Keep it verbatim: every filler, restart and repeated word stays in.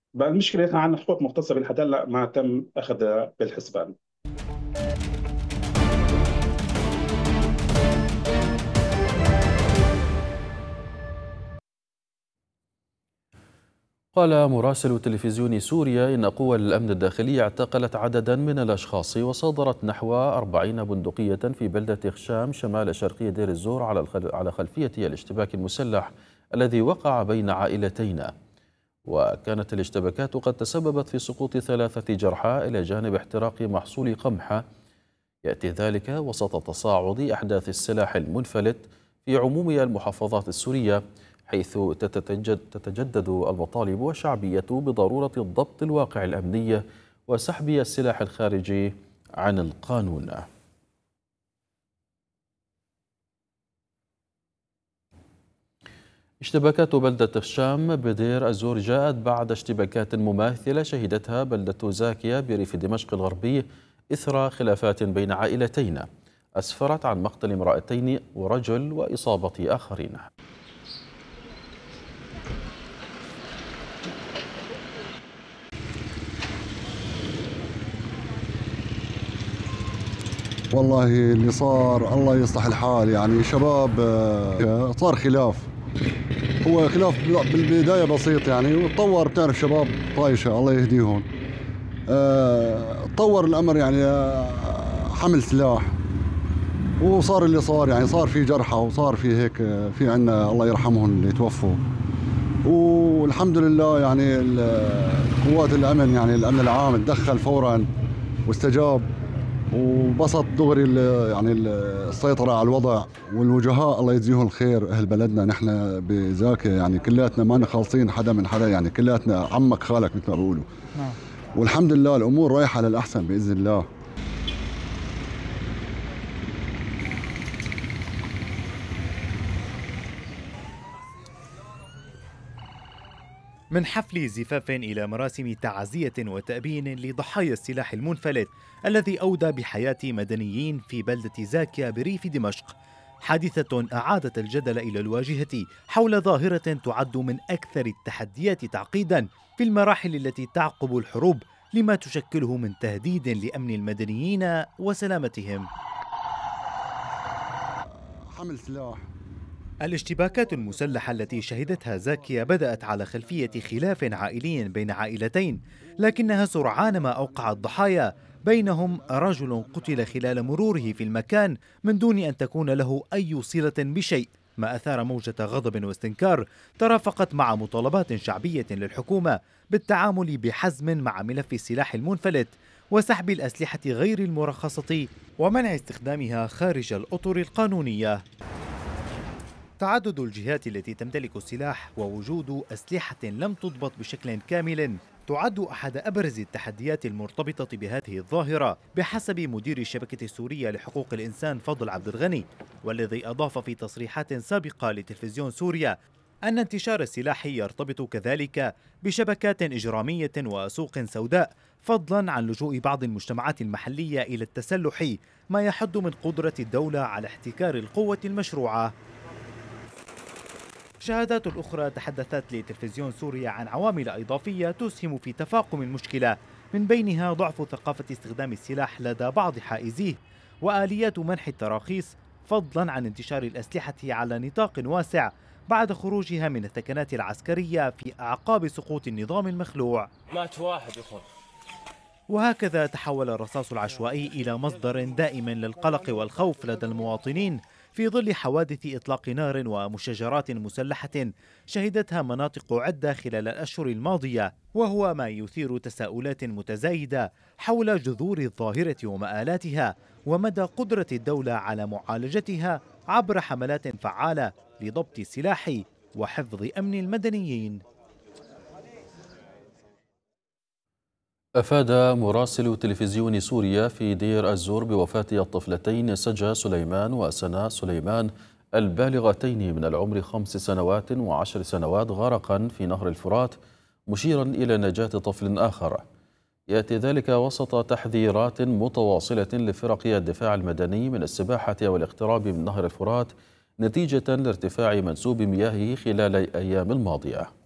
بقى المشكله احنا عندنا حقوق مغتصبه لحد هلا ما تم اخذها بالحسبان. قال مراسل تلفزيون سوريا إن قوى الأمن الداخلي اعتقلت عددا من الأشخاص وصادرت نحو أربعين بندقية في بلدة خشام شمال شرقي دير الزور على على خلفية الاشتباك المسلح الذي وقع بين عائلتين. وكانت الاشتباكات قد تسببت في سقوط ثلاثة جرحى إلى جانب احتراق محصول قمح. يأتي ذلك وسط تصاعد أحداث السلاح المنفلت في عموم المحافظات السورية، حيث تتجدد, تتجدد المطالب والشعبية بضرورة ضبط الواقع الأمني وسحب السلاح الخارجي عن القانون. اشتباكات بلدة خشام بدير الزور جاءت بعد اشتباكات مماثلة شهدتها بلدة زاكية بريف دمشق الغربي إثر خلافات بين عائلتين أسفرت عن مقتل امرأتين ورجل وإصابة آخرين. والله اللي صار الله يصلح الحال، يعني شباب آه، صار خلاف. هو خلاف بالبداية بسيط يعني، وتطور. بتعرف شباب طايشة الله يهديهم. آه، تطور الأمر يعني، آه، حمل سلاح، وصار اللي صار يعني. صار في جرحى وصار في هيك، آه، في عنا الله يرحمهم اللي توفوا. والحمد لله يعني قوات الأمن، يعني الأمن العام تدخل فورا واستجاب وبسط دغري يعني السيطرة على الوضع. والوجهاء الله يجزيهم الخير، أهل بلدنا نحن بزاكي يعني كلاتنا ما خالصين حدا من حدا، يعني كلاتنا عمك خالك مثل ما بيقولوا. نعم. والحمد لله الأمور رايحة للأحسن بإذن الله. من حفل زفاف إلى مراسم تعزية وتأبين لضحايا السلاح المنفلت الذي أودى بحياة مدنيين في بلدة زاكيا بريف دمشق، حادثة أعادت الجدل إلى الواجهة حول ظاهرة تعد من أكثر التحديات تعقيدا في المراحل التي تعقب الحروب، لما تشكله من تهديد لأمن المدنيين وسلامتهم. حمل سلاح. الاشتباكات المسلحة التي شهدتها زاكيا بدأت على خلفية خلاف عائلي بين عائلتين، لكنها سرعان ما أوقعت ضحايا، بينهم رجل قتل خلال مروره في المكان من دون أن تكون له أي صلة بشيء، ما أثار موجة غضب واستنكار ترافقت مع مطالبات شعبية للحكومة بالتعامل بحزم مع ملف السلاح المنفلت وسحب الأسلحة غير المرخصة ومنع استخدامها خارج الأطر القانونية. تعدد الجهات التي تمتلك السلاح ووجود أسلحة لم تضبط بشكل كامل تعد أحد أبرز التحديات المرتبطة بهذه الظاهرة، بحسب مدير الشبكة السورية لحقوق الإنسان فضل عبد الغني، والذي أضاف في تصريحات سابقة لتلفزيون سوريا أن انتشار السلاح يرتبط كذلك بشبكات إجرامية وسوق سوداء، فضلا عن لجوء بعض المجتمعات المحلية إلى التسلح، ما يحد من قدرة الدولة على احتكار القوة المشروعة. شهادات أخرى تحدثت لتلفزيون سوريا عن عوامل إضافية تسهم في تفاقم المشكلة، من بينها ضعف ثقافة استخدام السلاح لدى بعض حائزيه وآليات منح التراخيص، فضلا عن انتشار الأسلحة على نطاق واسع بعد خروجها من الثكنات العسكرية في أعقاب سقوط النظام المخلوع. مات واحد يخون. وهكذا تحول الرصاص العشوائي إلى مصدر دائم للقلق والخوف لدى المواطنين في ظل حوادث إطلاق نار ومشاجرات مسلحة شهدتها مناطق عدة خلال الأشهر الماضية، وهو ما يثير تساؤلات متزايدة حول جذور الظاهرة ومآلاتها ومدى قدرة الدولة على معالجتها عبر حملات فعالة لضبط السلاح وحفظ أمن المدنيين. أفاد مراسل تلفزيون سوريا في دير الزور بوفاة الطفلتين سجا سليمان وسناء سليمان البالغتين من العمر خمس سنوات وعشر سنوات غرقا في نهر الفرات، مشيرا إلى نجاة طفل آخر. يأتي ذلك وسط تحذيرات متواصلة لفرق الدفاع المدني من السباحة والاقتراب من نهر الفرات نتيجة لارتفاع منسوب مياهه خلال الأيام الماضية.